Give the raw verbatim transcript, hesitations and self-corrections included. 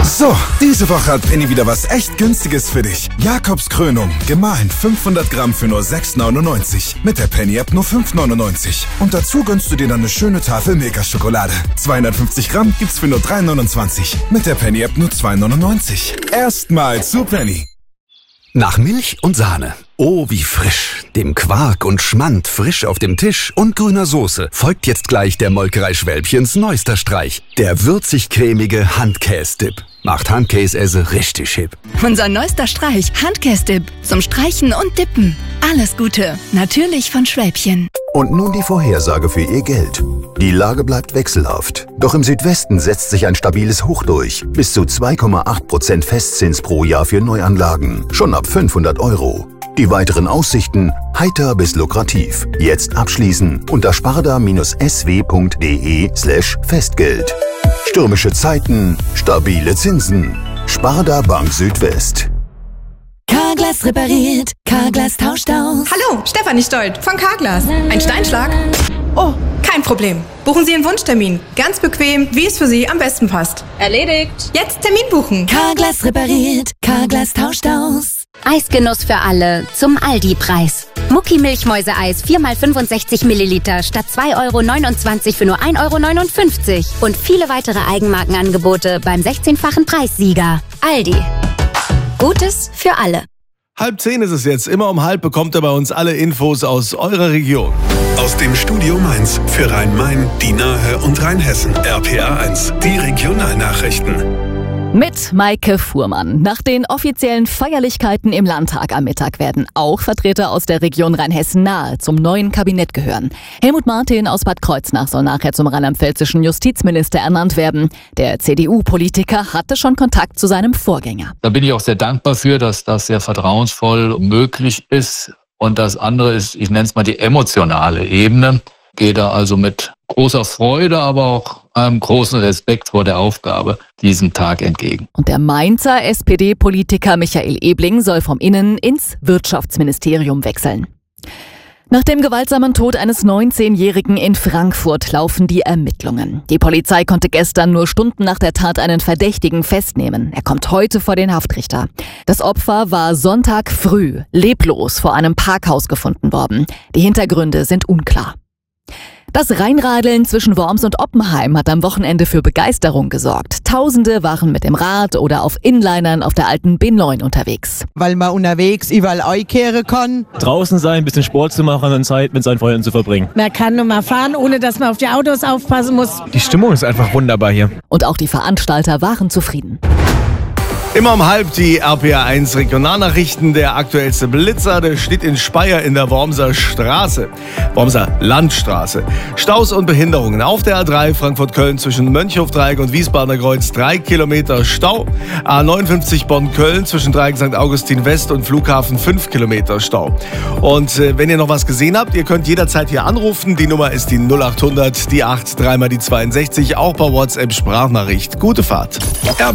So, diese Woche hat Penny wieder was echt Günstiges für dich. Jakobs Krönung, gemahlen fünfhundert Gramm für nur sechs neunundneunzig. Mit der Penny-App nur fünf neunundneunzig. Und dazu gönnst du dir dann eine schöne Tafel Milka-Schokolade. zweihundertfünfzig Gramm gibt's für nur drei neunundzwanzig. Mit der Penny-App nur zwei neunundneunzig. Erstmal zu Penny. Nach Milch und Sahne. Oh, wie frisch. Dem Quark und Schmand frisch auf dem Tisch und grüner Soße folgt jetzt gleich der Molkerei Schwälbchens neuester Streich. Der würzig-cremige Handkäse-Dip. Macht Handkäse richtig hip. Unser neuester Streich, Handkäse-Dip. Zum Streichen und Dippen. Alles Gute. Natürlich von Schwälbchen. Und nun die Vorhersage für Ihr Geld. Die Lage bleibt wechselhaft. Doch im Südwesten setzt sich ein stabiles Hoch durch. Bis zu zwei Komma acht Prozent Festzins pro Jahr für Neuanlagen. Schon ab fünfhundert Euro. Die weiteren Aussichten heiter bis lukrativ. Jetzt abschließen unter sparda-sw.de slash Festgeld. Stürmische Zeiten, stabile Zinsen. Sparda Bank Südwest. Carglass repariert, Carglass tauscht aus. Hallo, Stefanie Stolt von Carglass. Ein Steinschlag? Oh, kein Problem. Buchen Sie einen Wunschtermin. Ganz bequem, wie es für Sie am besten passt. Erledigt. Jetzt Termin buchen. Carglass repariert, Carglass tauscht aus. Eisgenuss für alle zum Aldi-Preis. Mucki Milchmäuseeis vier mal fünfundsechzig Milliliter statt zwei Euro neunundzwanzig für nur ein Euro neunundfünfzig. Und viele weitere Eigenmarkenangebote beim sechzehnfachen Preissieger. Aldi. Gutes für alle. Halb zehn ist es jetzt. Immer um halb bekommt ihr bei uns alle Infos aus eurer Region. Aus dem Studio Mainz für Rhein-Main, die Nahe und Rheinhessen. R P A eins, die Regionalnachrichten. Mit Maike Fuhrmann. Nach den offiziellen Feierlichkeiten im Landtag am Mittag werden auch Vertreter aus der Region Rheinhessen-Nahe zum neuen Kabinett gehören. Helmut Martin aus Bad Kreuznach soll nachher zum rheinland-pfälzischen Justizminister ernannt werden. Der C D U-Politiker hatte schon Kontakt zu seinem Vorgänger. Da bin ich auch sehr dankbar für, dass das sehr vertrauensvoll möglich ist. Und das andere ist, ich nenne es mal die emotionale Ebene. Gehe da also mit großer Freude, aber auch einem großen Respekt vor der Aufgabe diesem Tag entgegen. Und der Mainzer S P D-Politiker Michael Ebling soll vom Innen- ins Wirtschaftsministerium wechseln. Nach dem gewaltsamen Tod eines neunzehnjährigen in Frankfurt laufen die Ermittlungen. Die Polizei konnte gestern nur Stunden nach der Tat einen Verdächtigen festnehmen. Er kommt heute vor den Haftrichter. Das Opfer war Sonntag früh leblos vor einem Parkhaus gefunden worden. Die Hintergründe sind unklar. Das Rheinradeln zwischen Worms und Oppenheim hat am Wochenende für Begeisterung gesorgt. Tausende waren mit dem Rad oder auf Inlinern auf der alten B neun unterwegs. Weil man unterwegs überall einkehren kann. Draußen sein, ein bisschen Sport zu machen und Zeit mit seinen Freunden zu verbringen. Man kann nur mal fahren, ohne dass man auf die Autos aufpassen muss. Die Stimmung ist einfach wunderbar hier. Und auch die Veranstalter waren zufrieden. Immer um halb die R P A eins Regionalnachrichten. Der aktuellste Blitzer, der steht in Speyer in der Wormser Straße. Wormser Landstraße. Staus und Behinderungen auf der A drei Frankfurt-Köln zwischen Mönchhofdreieck und Wiesbadener Kreuz. Drei Kilometer Stau. A neunundfünfzig Bonn-Köln zwischen Dreieck Sankt Augustin West und Flughafen. Fünf Kilometer Stau. Und äh, wenn ihr noch was gesehen habt, ihr könnt jederzeit hier anrufen. Die Nummer ist die null acht hundert, die acht, dreimal die zweiundsechzig. Auch per WhatsApp Sprachnachricht. Gute Fahrt.